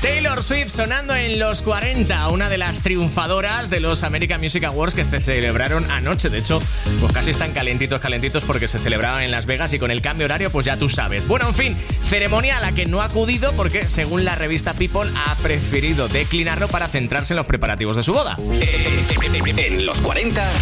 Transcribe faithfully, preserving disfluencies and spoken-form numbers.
Taylor Swift sonando en los cuarenta, una de las triunfadoras de los American Music Awards que se celebraron anoche. De hecho, pues casi están calentitos, calentitos porque se celebraban en Las Vegas y con el cambio horario, pues ya tú sabes. Bueno, en fin, ceremonia a la que no ha acudido porque, según la revista People, ha preferido declinarlo para centrarse en los preparativos de su boda. En los cuarenta,